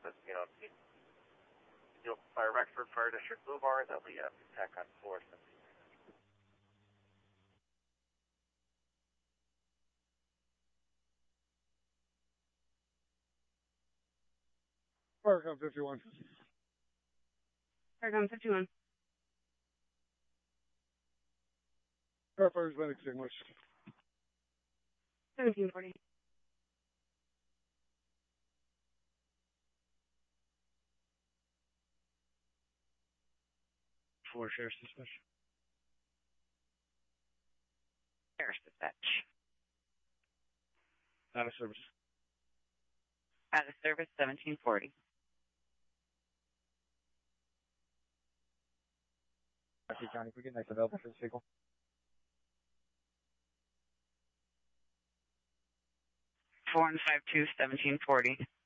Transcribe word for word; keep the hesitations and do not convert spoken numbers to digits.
but, you know, you'll fire Rexford Fire District Boulevard, there'll be a attack on four seventeen. Firecom fifty-one. Firecom fifty-one. Firefire's been extinguished. seventeen forty. Four Sheriff's Dispatch. Sheriff's Dispatch. Out of service. Out of service, seventeen forty. County, if we get next available for this vehicle. four one five two, seventeen forty.